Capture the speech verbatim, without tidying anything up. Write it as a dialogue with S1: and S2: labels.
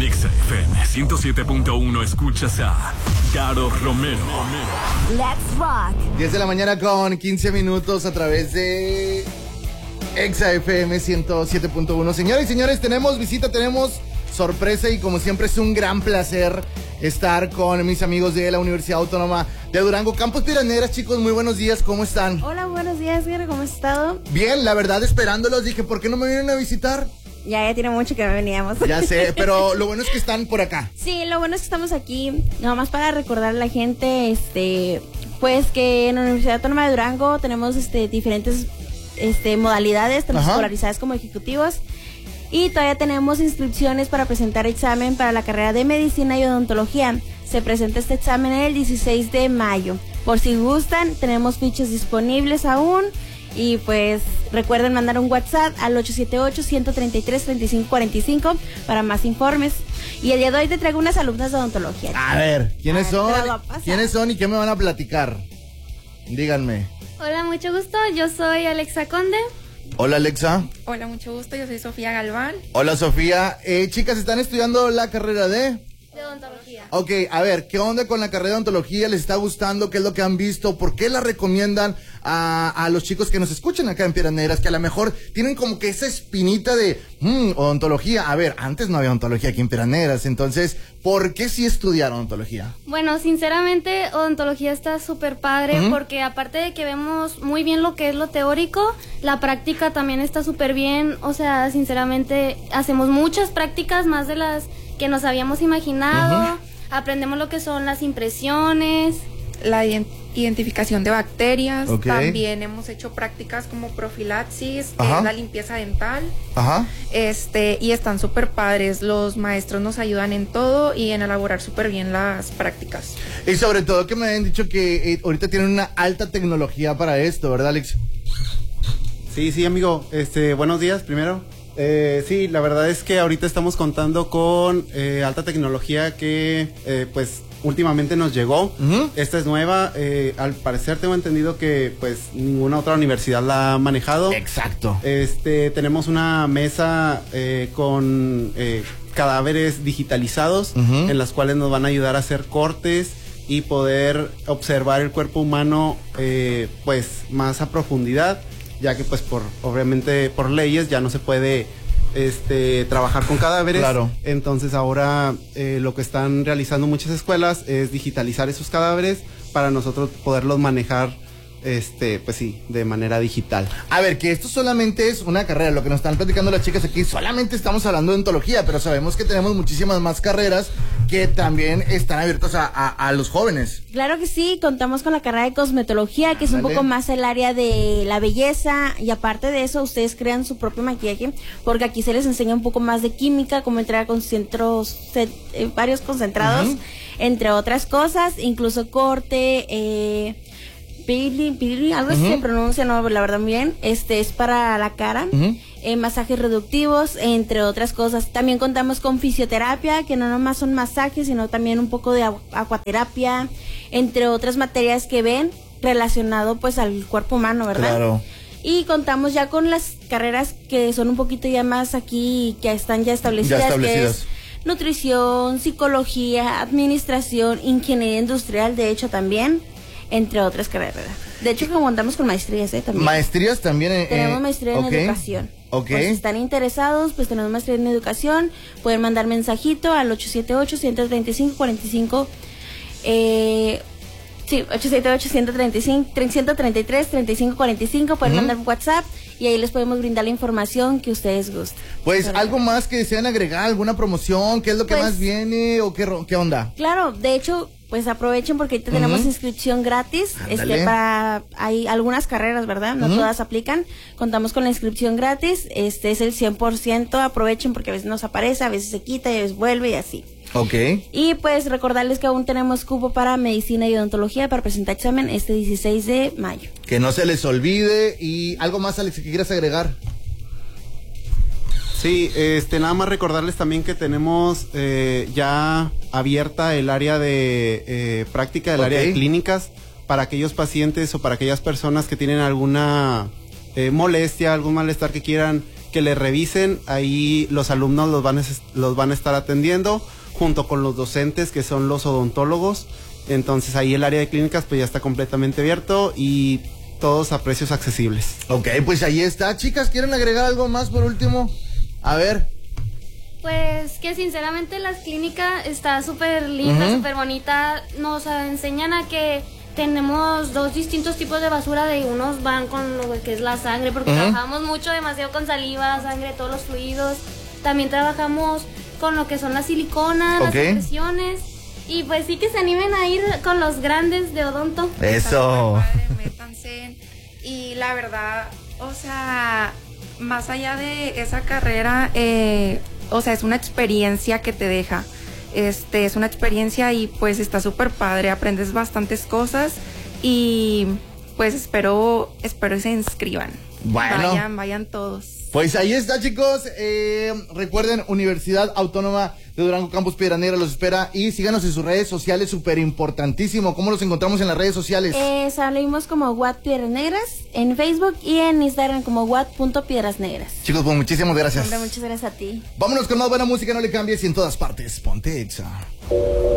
S1: Exa F M ciento siete punto uno escuchas a Caro Romero.
S2: Let's rock.
S3: diez de la mañana con quince minutos a través de Exa F M ciento siete punto uno. Señoras y señores, tenemos visita, tenemos sorpresa y como siempre es un gran placer estar con mis amigos de la Universidad Autónoma de Durango, Campus Piedras Negras. Chicos, muy buenos días, ¿cómo están?
S4: Hola, buenos días, Guerra, ¿cómo has estado?
S3: Bien, la verdad esperándolos, dije, ¿por qué no me vienen a visitar?
S4: Ya, ya tiene mucho que no veníamos.
S3: Ya sé, pero lo bueno es que están por acá.
S4: Sí, lo bueno es que estamos aquí, nada más para recordar a la gente, este, pues que en la Universidad Autónoma de Durango tenemos este diferentes este modalidades, tanto escolarizadas como ejecutivos. Y todavía tenemos inscripciones para presentar examen para la carrera de Medicina y Odontología. Se presenta este examen el dieciséis de mayo. Por si gustan, tenemos fichas disponibles aún. Y pues recuerden mandar un WhatsApp al ocho siete ocho, uno tres tres, tres cinco cuatro cinco para más informes. Y el día de hoy te traigo unas alumnas de odontología.
S3: A ver, ¿quiénes
S4: A ver,
S3: son? ¿Quiénes son y qué me van a platicar? Díganme.
S5: Hola, mucho gusto. Yo soy Alexa Conde.
S3: Hola, Alexa.
S6: Hola, mucho gusto. Yo soy Sofía Galván.
S3: Hola, Sofía. Eh, chicas, ¿están estudiando la carrera de...?
S5: De odontología.
S3: Ok, a ver, ¿qué onda con la carrera de odontología? ¿Les está gustando? ¿Qué es lo que han visto? ¿Por qué la recomiendan a, a los chicos que nos escuchan acá en Piedras Negras? Que a lo mejor tienen como que esa espinita de mmm, odontología. A ver, antes no había odontología aquí en Piedras Negras, entonces, ¿por qué sí estudiar odontología?
S5: Bueno, sinceramente, odontología está súper padre uh-huh. porque aparte de que vemos muy bien lo que es lo teórico, la práctica también está súper bien. O sea, sinceramente, hacemos muchas prácticas más de las que nos habíamos imaginado, uh-huh. aprendemos lo que son las impresiones,
S6: la ident- identificación de bacterias,
S3: okay.
S6: También hemos hecho prácticas como profilaxis, que
S3: Ajá.
S6: es la limpieza dental,
S3: Ajá.
S6: este y están súper padres, los maestros nos ayudan en todo y en elaborar súper bien las prácticas.
S3: Y sobre todo que me habían dicho que eh, ahorita tienen una alta tecnología para esto, ¿verdad, Alex?
S7: Sí, sí, amigo, este, buenos días primero. Eh, sí, la verdad es que ahorita estamos contando con eh, alta tecnología que eh, pues últimamente nos llegó. Uh-huh. Esta es nueva, eh, al parecer tengo entendido que pues ninguna otra universidad la ha manejado.
S3: Exacto.
S7: Este, tenemos una mesa eh, con eh, cadáveres digitalizados, uh-huh. en las cuales nos van a ayudar a hacer cortes y poder observar el cuerpo humano eh, pues más a profundidad, ya que pues por obviamente por leyes ya no se puede este trabajar con cadáveres.
S3: Claro.
S7: Entonces ahora eh, lo que están realizando muchas escuelas es digitalizar esos cadáveres para nosotros poderlos manejar este pues sí, de manera digital.
S3: A ver, que esto solamente es una carrera, lo que nos están platicando las chicas aquí, solamente estamos hablando de odontología, pero sabemos que tenemos muchísimas más carreras que también están abiertas a, a, a los jóvenes.
S4: Claro que sí, contamos con la carrera de cosmetología, que es un
S3: Dale.
S4: poco más el área de la belleza, y aparte de eso ustedes crean su propio maquillaje, porque aquí se les enseña un poco más de química, cómo entrar con centros, set, eh, varios concentrados, uh-huh. entre otras cosas, incluso corte, eh... Pili, pili, algo así uh-huh. se pronuncia, no, la verdad, muy bien. Este es para la cara, uh-huh. eh, masajes reductivos, entre otras cosas. También contamos con fisioterapia, que no nomás son masajes, sino también un poco de agu- acuaterapia, entre otras materias que ven relacionado pues al cuerpo humano, ¿verdad?
S3: Claro.
S4: Y contamos ya con las carreras que son un poquito ya más aquí, que están ya establecidas,
S3: ya establecidas.
S4: que es nutrición, psicología, administración, ingeniería industrial, de hecho también, entre otras carreras. De hecho, contamos con maestrías, ¿eh? También.
S3: Maestrías también. Eh,
S4: tenemos maestría
S3: okay.
S4: en educación.
S3: Ok.
S4: Pues, si están interesados, pues tenemos maestría en educación. Pueden mandar mensajito al ocho siete ocho, uno tres cinco, cuatro cinco. Eh, sí, ocho siete ocho, uno tres cinco, uno tres tres, tres cinco cuatro cinco. Pueden uh-huh. mandar un WhatsApp y ahí les podemos brindar la información que ustedes gusten.
S3: Pues,
S4: Pero,
S3: ¿algo más que desean agregar? ¿Alguna promoción? ¿Qué es lo que
S4: pues,
S3: más viene? ¿O qué, qué onda?
S4: Claro, de hecho, pues aprovechen porque ahorita uh-huh. tenemos inscripción gratis.
S3: Ándale.
S4: Este, para, hay algunas carreras, ¿verdad? No uh-huh. todas aplican. Contamos con la inscripción gratis. Este es el cien por ciento. Aprovechen porque a veces nos aparece, a veces se quita y a veces vuelve y así.
S3: Ok.
S4: Y pues recordarles que aún tenemos cupo para medicina y odontología para presentar examen este dieciséis de mayo.
S3: Que no se les olvide. ¿Y algo más, Alex, que quieras agregar?
S7: Sí, este, nada más recordarles también que tenemos eh, ya abierta el área de eh, práctica, el okay. área de clínicas, para aquellos pacientes o para aquellas personas que tienen alguna eh, molestia, algún malestar que quieran que le revisen. Ahí los alumnos los van a, los van a estar atendiendo junto con los docentes, que son los odontólogos. Entonces ahí el área de clínicas pues ya está completamente abierto y todos a precios accesibles.
S3: Ok, pues ahí está. Chicas, ¿quieren agregar algo más por último? A ver.
S5: Pues que sinceramente la clínica está súper linda,
S3: Ujú.
S5: súper bonita. Nos enseñan a que tenemos dos distintos tipos de basura. De unos van con lo que es la sangre, porque
S3: Ujú.
S5: trabajamos mucho, demasiado con saliva, sangre, todos los fluidos. También trabajamos con lo que son las siliconas,
S3: Ok.
S5: las impresiones. Y pues sí que se animen a ir con los grandes de odonto.
S3: Eso.
S6: Está súper padre, métanse. Y la verdad, o sea, más allá de esa carrera, eh, o sea, es una experiencia que te deja. Este, es una experiencia y pues está súper padre, aprendes bastantes cosas y pues espero, espero se inscriban.
S3: Bueno.
S6: Vayan, vayan todos.
S3: Pues ahí está, chicos. Eh, recuerden, Universidad Autónoma de Durango, Campus Piedras Negras los espera. Y síganos en sus redes sociales, súper importantísimo. ¿Cómo los encontramos en las redes sociales?
S4: Eh, salimos como Watt Piedras Negras en Facebook y en Instagram como Watt.Piedras Negras.
S3: Chicos, pues muchísimas gracias.
S4: Hombre, muchas gracias a ti.
S3: Vámonos con más buena música, no le cambies y en todas partes. Ponte Exa.